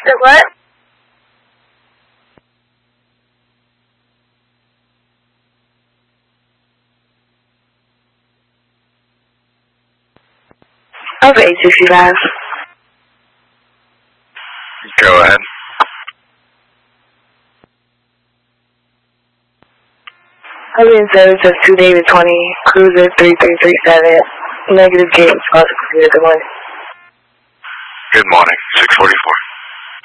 The what? Over 865. Go ahead. Alien service of 2 David 20, cruiser 3337, negative gate, good morning. Good morning, 644.